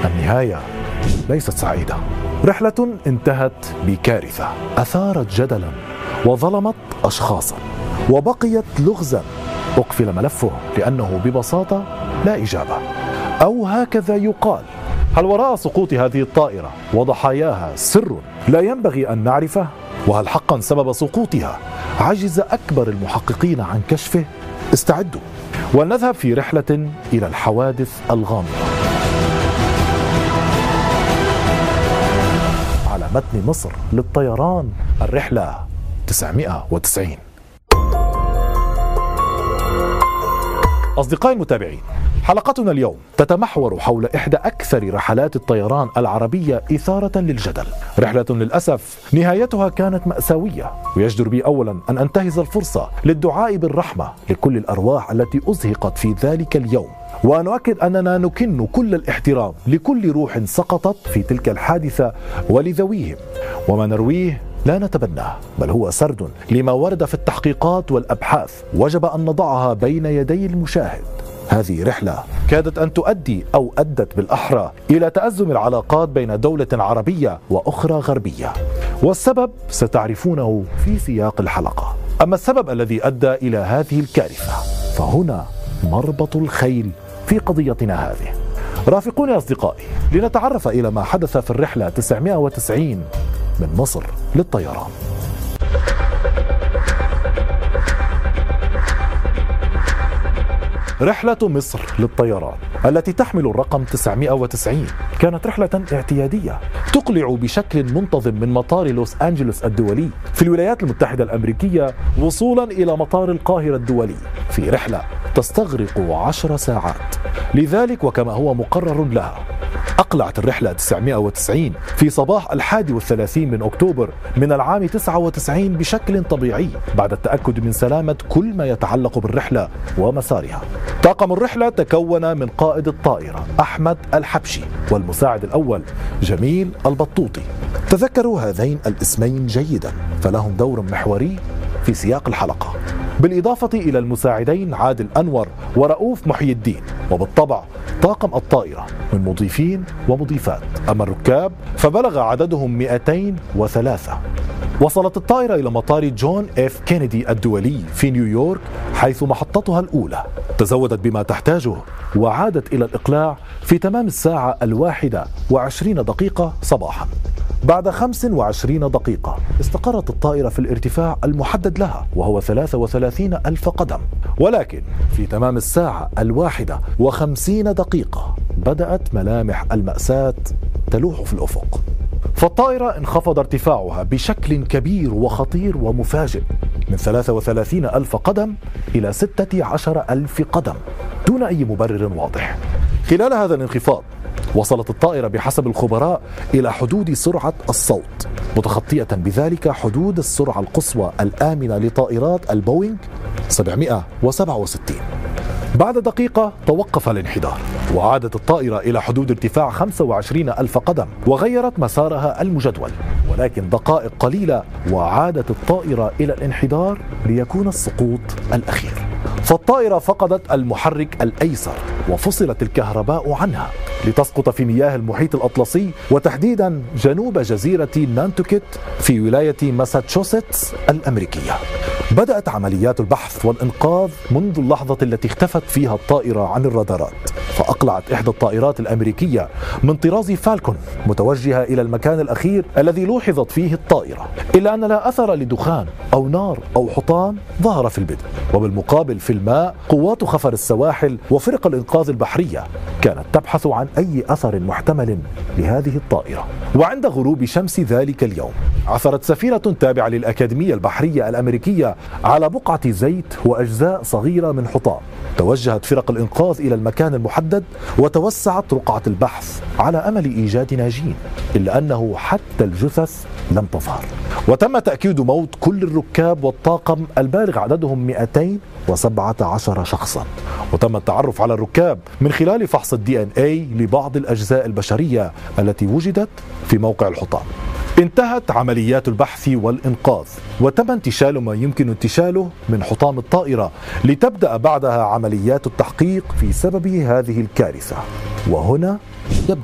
النهاية ليست سعيدة. رحلة انتهت بكارثة أثارت جدلا وظلمت أشخاصا وبقيت لغزا أقفل ملفه لأنه ببساطة لا إجابة، أو هكذا يقال. هل وراء سقوط هذه الطائرة وضحاياها سر لا ينبغي أن نعرفه؟ وهل حقا سبب سقوطها عجز أكبر المحققين عن كشفه؟ استعدوا ولنذهب في رحلة إلى الحوادث الغامضة على متن مصر للطيران، الرحلة 990. أصدقائي المتابعين، حلقتنا اليوم تتمحور حول إحدى أكثر رحلات الطيران العربية إثارة للجدل، رحلة للأسف نهايتها كانت مأساوية، ويجدر بي أولا أن أنتهز الفرصة للدعاء بالرحمة لكل الأرواح التي أزهقت في ذلك اليوم، وأن أؤكد أننا نكن كل الاحترام لكل روح سقطت في تلك الحادثة ولذويهم، وما نرويه لا نتبناه، بل هو سرد لما ورد في التحقيقات والأبحاث وجب أن نضعها بين يدي المشاهد. هذه رحلة كادت أن تؤدي أو أدت بالأحرى إلى تأزم العلاقات بين دولة عربية وأخرى غربية، والسبب ستعرفونه في سياق الحلقة. أما السبب الذي أدى إلى هذه الكارثة فهنا مربط الخيل في قضيتنا هذه. رافقوني أصدقائي لنتعرف إلى ما حدث في الرحلة 990 من مصر للطيران. رحلة مصر للطيران التي تحمل الرقم 990 كانت رحلة اعتيادية تقلع بشكل منتظم من مطار لوس أنجلوس الدولي في الولايات المتحدة الأمريكية وصولا إلى مطار القاهرة الدولي، في رحلة تستغرق 10 ساعات. لذلك وكما هو مقرر لها، أقلعت الرحلة 990 في صباح 31 من أكتوبر من العام 99 بشكل طبيعي بعد التأكد من سلامة كل ما يتعلق بالرحلة ومسارها. طاقم الرحلة تكون من قائد الطائرة أحمد الحبشي والمساعد الأول جميل البطوطي. تذكروا هذين الاسمين جيدا فلهم دور محوري في سياق الحلقة، بالإضافة إلى المساعدين عادل أنور ورؤوف محي الدين، وبالطبع طاقم الطائرة من مضيفين ومضيفات. أما الركاب فبلغ عددهم 203. وصلت الطائرة إلى مطار جون اف كينيدي الدولي في نيويورك حيث محطتها الأولى، تزودت بما تحتاجه وعادت إلى الإقلاع في تمام الساعة 1:20 صباحا. بعد 25 دقيقة استقرت الطائرة في الارتفاع المحدد لها وهو 33,000 قدم، ولكن في تمام الساعة 1:50 بدأت ملامح المأساة تلوح في الأفق. فالطائرة انخفض ارتفاعها بشكل كبير وخطير ومفاجئ من 33,000 قدم إلى 16,000 قدم دون أي مبرر واضح. خلال هذا الانخفاض وصلت الطائرة بحسب الخبراء إلى حدود سرعة الصوت، متخطية بذلك حدود السرعة القصوى الآمنة لطائرات البوينغ 767. بعد دقيقة توقف الانحدار وعادت الطائرة إلى حدود ارتفاع 25,000 قدم وغيرت مسارها المجدول، ولكن دقائق قليلة وعادت الطائرة إلى الانحدار ليكون السقوط الأخير. فالطائرة فقدت المحرك الأيسر وفصلت الكهرباء عنها لتسقط في مياه المحيط الأطلسي وتحديدا جنوب جزيرة نانتوكيت في ولاية ماساتشوستس الأمريكية. بدأت عمليات البحث والإنقاذ منذ اللحظة التي اختفت فيها الطائرة عن الرادارات، فأقلعت إحدى الطائرات الأمريكية من طراز فالكون متوجهة إلى المكان الأخير الذي لوحظت فيه الطائرة، إلا أن لا أثر لدخان أو نار أو حطام ظهر في البدء. وبالمقابل في الماء قوات خفر السواحل وفرق الإنقاذ البحرية كانت تبحث عن أي أثر محتمل لهذه الطائرة. وعند غروب شمس ذلك اليوم عثرت سفينة تابعة للأكاديمية البحرية الأمريكية على بقعة زيت وأجزاء صغيرة من حطام. توجهت فرق الإنقاذ إلى المكان المحدد وتوسعت رقعة البحث على أمل إيجاد ناجين، إلا أنه حتى الجثث لم تظهر. وتم تأكيد موت كل الركاب والطاقم البالغ عددهم 217 شخصا، وتم التعرف على الركاب من خلال فحص DNA لبعض الأجزاء البشرية التي وجدت في موقع الحطام. انتهت عمليات البحث والإنقاذ وتم انتشال ما يمكن انتشاله من حطام الطائرة لتبدأ بعدها عمليات التحقيق في سبب هذه الكارثة. وهنا